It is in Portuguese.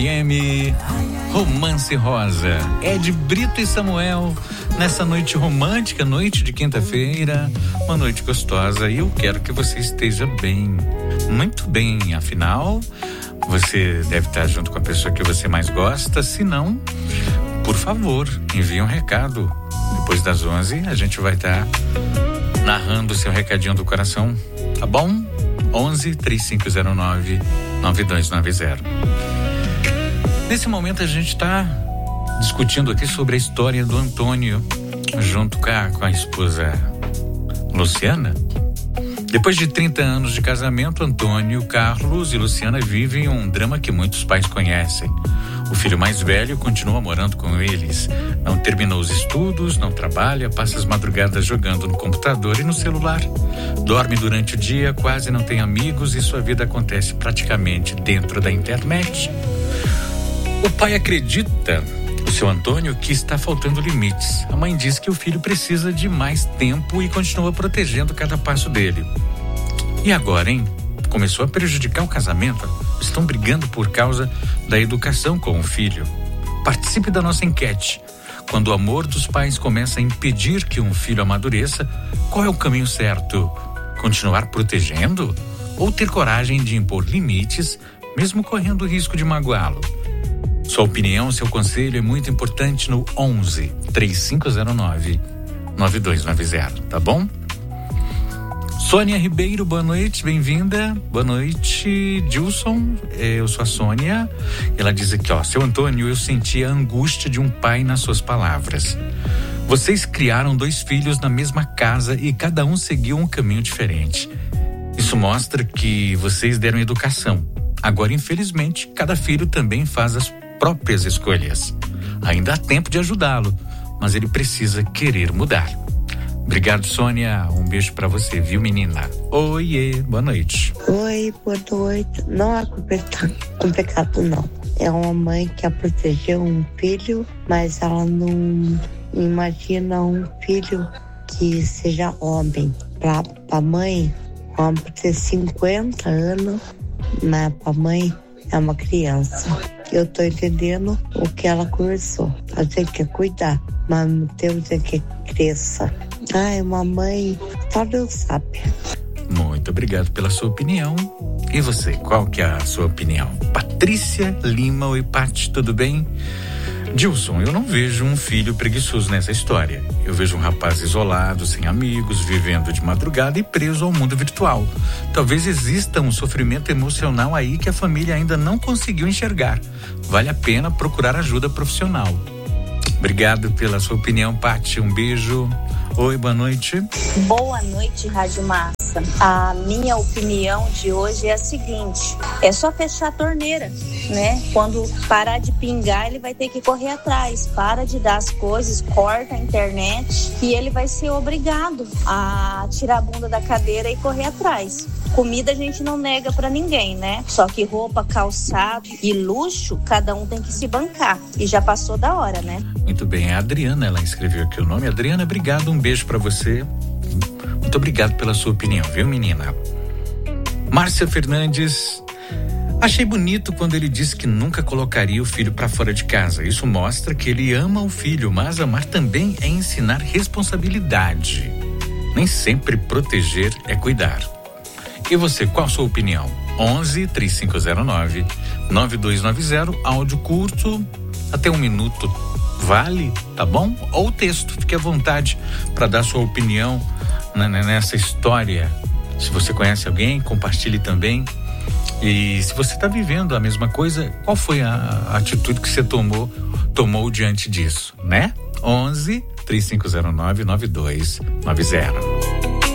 M. Romance Rosa, Ed Brito e Samuel, nessa noite romântica, noite de quinta-feira, uma noite gostosa, e eu quero que você esteja bem, muito bem, afinal, você deve estar junto com a pessoa que você mais gosta, se não, por favor, envie um recado, depois das 11 a gente vai estar narrando o seu recadinho do coração, tá bom? 11-3509-9290. Nesse momento a gente está discutindo aqui sobre a história do Antônio junto com a esposa Luciana. Depois de 30 anos de casamento, Antônio, Carlos e Luciana vivem um drama que muitos pais conhecem. O filho mais velho continua morando com eles, não terminou os estudos, não trabalha, passa as madrugadas jogando no computador e no celular. Dorme durante o dia, quase não tem amigos e sua vida acontece praticamente dentro da internet. O pai acredita, o seu Antônio, que está faltando limites. A mãe diz que o filho precisa de mais tempo e continua protegendo cada passo dele. E agora, hein? Começou a prejudicar o casamento. Estão brigando por causa da educação com o filho. Participe da nossa enquete. Quando o amor dos pais começa a impedir que um filho amadureça, qual é o caminho certo? Continuar protegendo? Ou ter coragem de impor limites, mesmo correndo o risco de magoá-lo? Sua opinião, seu conselho é muito importante no 11-3509-9290, tá bom? Sônia Ribeiro, boa noite, bem-vinda. Boa noite, Dilson. Eu sou a Sônia. Ela diz aqui, seu Antônio, eu senti a angústia de um pai nas suas palavras. Vocês criaram 2 filhos na mesma casa e cada um seguiu um caminho diferente. Isso mostra que vocês deram educação. Agora, infelizmente, cada filho também faz as próprias escolhas. Ainda há tempo de ajudá-lo, mas ele precisa querer mudar. Obrigado, Sônia. Um beijo pra você, viu, menina? Oiê, boa noite. Oi, boa noite. Não é complicado, não. É uma mãe que quer proteger um filho, mas ela não imagina um filho que seja homem. Pra mãe, o homem ter 50 anos, mas pra mãe é uma criança. Eu tô entendendo o que ela conversou. A gente quer cuidar, mas não temos que cresça. Ai, mamãe, só Deus sabe. Muito obrigado pela sua opinião. E você, qual que é a sua opinião? Patrícia Lima, oi Paty, tudo bem? Dilson, eu não vejo um filho preguiçoso nessa história. Eu vejo um rapaz isolado, sem amigos, vivendo de madrugada e preso ao mundo virtual. Talvez exista um sofrimento emocional aí que a família ainda não conseguiu enxergar. Vale a pena procurar ajuda profissional. Obrigado pela sua opinião, Paty. Um beijo. Oi, boa noite. Boa noite, Rádio Massa. A minha opinião de hoje é a seguinte: é só fechar a torneira, né? Quando parar de pingar, ele vai ter que correr atrás. Para de dar as coisas, corta a internet e ele vai ser obrigado a tirar a bunda da cadeira e correr atrás. Comida a gente não nega pra ninguém, né? Só que roupa, calçado e luxo, cada um tem que se bancar. E já passou da hora, né? Muito bem, a Adriana, ela escreveu aqui o nome. Adriana, obrigado, um beijo pra você. Muito obrigado pela sua opinião, viu, menina? Márcia Fernandes, achei bonito quando ele disse que nunca colocaria o filho pra fora de casa. Isso mostra que ele ama o filho, mas amar também é ensinar responsabilidade. Nem sempre proteger é cuidar. E você, qual a sua opinião? 11-3509-9290, áudio curto, até 1 minuto, vale, tá bom? Ou texto, fique à vontade para dar sua opinião nessa história. Se você conhece alguém, compartilhe também. E se você está vivendo a mesma coisa, qual foi a atitude que você tomou diante disso, né? 11-3509-9290.